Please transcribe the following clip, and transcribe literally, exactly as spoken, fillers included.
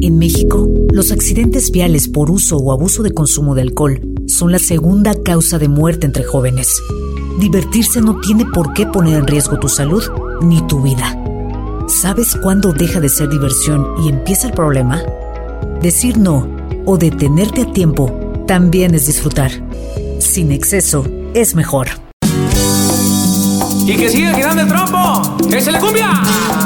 En México, los accidentes viales por uso o abuso de consumo de alcohol son la segunda causa de muerte entre jóvenes. Divertirse no tiene por qué poner en riesgo tu salud ni tu vida. ¿Sabes cuándo deja de ser diversión y empieza el problema? Decir no o detenerte a tiempo también es disfrutar. Sin exceso es mejor. Y que siga girando el trompo. ¡Échale cumbia!